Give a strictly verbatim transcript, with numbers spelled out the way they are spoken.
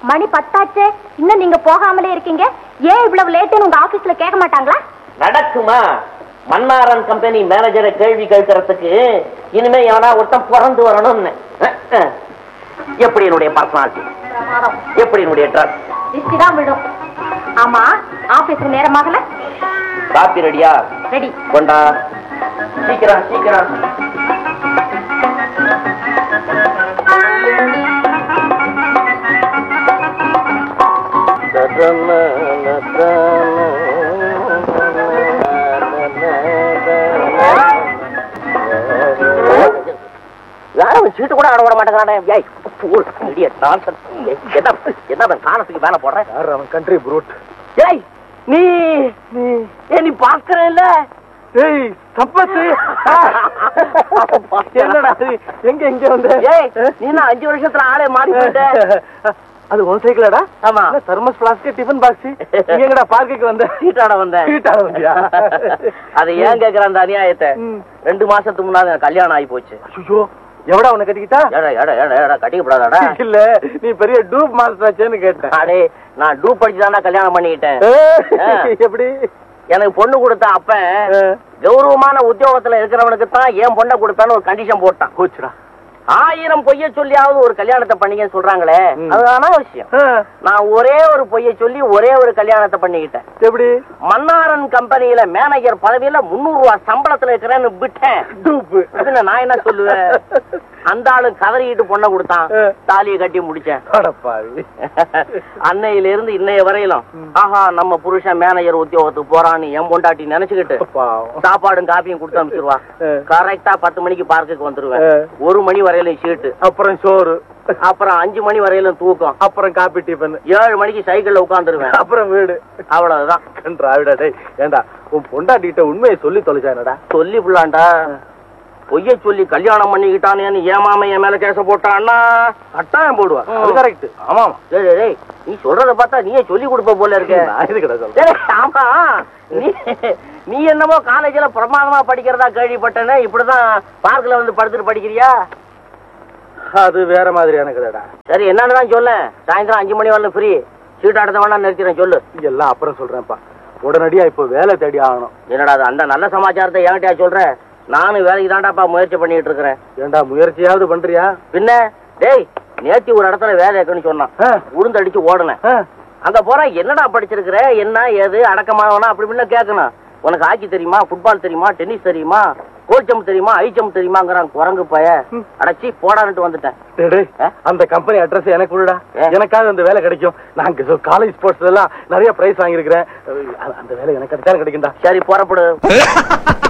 மணி பத்தாச்சு, இன்னும் நீங்க போகாமலே இருக்கீங்க. ஏன் இவ்வளவு லேட்டுன்னு உங்க ஆபீஸ்ல கேட்க மாட்டாங்களா? நடக்குமா? மன்னாரன் கம்பெனி மேனேஜரை கேள்வி கேட்கறதுக்கு இனிமே எவனா ஒருத்தன் பிறந்து வரணும்னு. எப்படி என்னுடைய பர்சனாலிட்டி, எப்படி என்னுடைய ட்ரெஸ் திருஷ்டி தான் விடும். ஆமா, ஆபீஸ்க்கு நேரமாகல. காப்பி ரெடியா? ரெடி. கொண்டா, சீக்கிரம் சீக்கிரம். யாரும் சீட்டு கூட ஆட விட மாட்டேங்கிறானே. என்ன காலத்துக்கு வேலை போடுறேன்? அவன் கண்ட்ரி ப்ரூட். ஏய் நீ நீ பாக்குற இல்ல? ஏய் சம்பத்து, என்னடா எங்க எங்க வந்த? ஏய் நீ நான் அஞ்சு வருஷத்துல ஆளே மாறி போயிட்ட. அது உன் சைக்கிளடா? ஆமா. Thermus flask, tiffin box. நீ எங்கடா பார்க்குக்கு வந்த? சீட்டாட வந்தேன். சீட்டாட வந்தியா? அது ஏன் கேக்குற அந்த அநியாயத்தை? ரெண்டு மாசத்துக்கு முன்னாடி கல்யாணம் ஆகி போச்சு. ஐயோ, எவடா உன்னை கட்டிக்கிட்டா? கட்டிக்கப்படாதாடா? இல்ல, நீ பெரிய டூப் மாஸ்டர் ஆச்சேன்னு கேட்டேன். அடே, நான் டூப் படிச்சுதான்டா கல்யாணம் பண்ணிக்கிட்டேன். எப்படி? எனக்கு பொண்ணு கொடுத்த அப்ப கௌரவமான உத்தியோகத்துல இருக்கிறவனுக்கு தான் ஏன் பொண்ணை கொடுத்தான்னு ஒரு கண்டிஷன் போட்டான். கோச்சுடா. ஆயிரம் பொய்ய சொல்லியாவது ஒரு கல்யாணத்தை பண்ணிக்க சொல்றாங்களே, அதுதான விஷயம். நான் ஒரே ஒரு பொய்ய சொல்லி ஒரே ஒரு கல்யாணத்தை பண்ணிக்கிட்டேன். எப்படி? மன்னாரன் கம்பெனியில மேனேஜர் பதவியில முன்னூறு ரூபாய் சம்பளத்துல இருக்கிறேன்னு விட்டேன். நான் என்ன சொல்லுவேன்? அந்த ஆளு கதறிக்கிட்டு பொண்ணை கொடுத்தான், தாலியை கட்டி முடிச்சேன். அன்னையில இருந்து இன்னைய வரையிலும் ஆஹா நம்ம புருஷன் மேனேஜர் உத்தியோகத்துக்கு போறான்னு என் பொண்டாட்டி நினைச்சுக்கிட்டு சாப்பாடும் காப்பியும் கொடுத்து அனுப்பிச்சிருவா. கரெக்டா பத்து மணிக்கு பார்க்குக்கு வந்துருவேன். ஒரு மணி வரையிலும் சீட்டு, அப்புறம் சோறு, அப்புறம் அஞ்சு மணி வரையிலும் தூக்கம், அப்புறம் காப்பி டிஃபன், ஏழு மணிக்கு சைக்கிள்ல உட்காந்துருவேன், அப்புறம் வீடு. அவ்வளவுதான். ஏண்டா உன் பொண்டாட்டிட்ட உண்மையை சொல்லி தொலைச்சானடா? சொல்லி புள்ளாண்டா பொய்ய சொல்லி கல்யாணம் பண்ணிக்கிட்டானேன்னு ஏமாம என் மேல கேச போட்டான்னா கட்டாயம் போடுவா. கரெக்ட். ஆமா. நீ சொல்றத பார்த்தா நீயே சொல்லி கொடுப்ப போல இருக்க. ஆமா, நீ நீ என்னமோ காலேஜ்ல பிரமாதமா படிக்கிறதா கேள்விப்பட்டேன்னு. இப்படிதான் பார்க்ல வந்து படுத்துட்டு படிக்கிறியா? அது வேற மாதிரியான கதைடா. சரி, என்னன்னு சொல்ல. சாயந்தரம் அஞ்சு மணி வரல ஃப்ரீ. சீட் அடுத்த வேணா நிறுத்திறேன், சொல்லு. எல்லாம் அப்புறம் சொல்றேன்ப்பா. உடனடியா இப்போ வேலை தேடி ஆகணும். என்னடா அந்த நல்ல சமாச்சாரத்தை என்கிட்டயா சொல்ற? நானும் வேலைக்கு தாண்டாப்பா முயற்சி பண்ணிட்டு இருக்கிறேன். ஏண்டா முயற்சியாவது பண்றியா? பின்ன டேய், நேத்தி ஒரு இடத்துல வேலை இருக்குன்னு சொன்னான், உளுந்து அடிச்சு ஓடுனேன். அங்க போற என்னடா படிச்சிருக்கிற, என்ன ஏது அடக்கமாகனா அப்படி இப்படின்னு கேட்கணும். உனக்கு ஹாக்கி தெரியுமா, ஃபுட்பால் தெரியுமா, டென்னிஸ் தெரியுமா, கோல்ச்சம் தெரியுமா, ஐச்சம் தெரியுமாங்கிறான் குரங்கு பய. அடைச்சி போடான்ட்டு வந்துட்டேன். அந்த கம்பெனி அட்ரஸ் எனக்கு விடுடா, எனக்காவது அந்த வேலை கிடைக்கும். நாங்க காலேஜ் ஸ்போர்ட்ஸ் எல்லாம் நிறைய பிரைஸ் வாங்கியிருக்கிறேன். அந்த வேலை எனக்கு கிடைச்சாலும் கிடைக்கும்டா. சரி, புறப்படு.